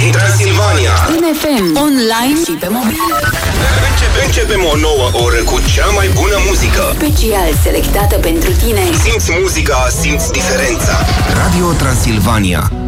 Transilvania. În FM, online și pe mobil. Începem o nouă oră cu cea mai bună muzică. Special selectată pentru tine. Simți muzica, simți diferența. Radio Transilvania.